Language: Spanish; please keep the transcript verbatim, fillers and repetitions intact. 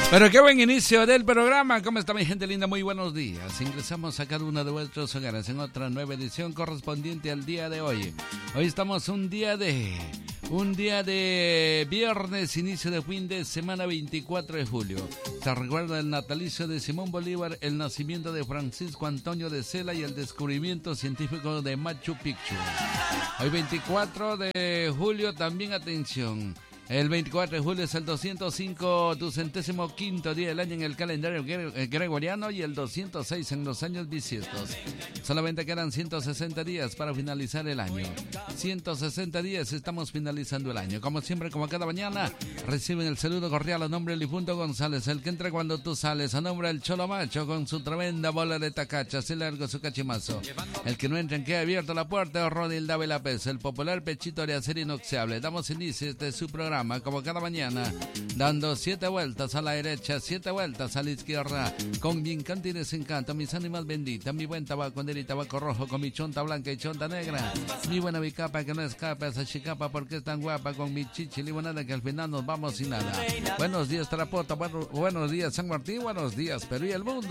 Pero qué buen inicio del programa. ¿Cómo está mi gente linda? Muy buenos días. Ingresamos a cada uno de vuestros hogares en otra nueva edición correspondiente al día de hoy. Hoy estamos un día de... Un día de viernes, inicio de fin de semana, veinticuatro de julio. Se recuerda el natalicio de Simón Bolívar, el nacimiento de Francisco Antonio de Sela y el descubrimiento científico de Machu Picchu. Hoy veinticuatro de julio, también atención. El veinticuatro de julio es el doscientos cinco, ducentésimo quinto día del año en el calendario gregoriano y el doscientos seis en los años bisiestos. Solamente quedan ciento sesenta días para finalizar el año. ciento sesenta días estamos finalizando el año. Como siempre, como cada mañana, reciben el saludo cordial a nombre de Lifunto González, el que entra cuando tú sales, a nombre del Cholo Macho con su tremenda bola de tacacha, así largo su cachimazo. El que no entra en queda abierta la puerta, Rodil Dávila Pez, el popular pechito de acero inoxidable. Damos inicio de su programa como cada mañana, dando siete vueltas a la derecha, siete vueltas a la izquierda, con mi encanto y desencanto, mis ánimas benditas, mi buen tabaco negro y tabaco rojo, con mi chonta blanca y chonta negra, mi buena bicapa que no escapa esa chicapa porque es tan guapa, con mi chichi limonada que al final nos vamos sin nada. Buenos días Tarapota, bueno, buenos días San Martín, buenos días Perú y el mundo.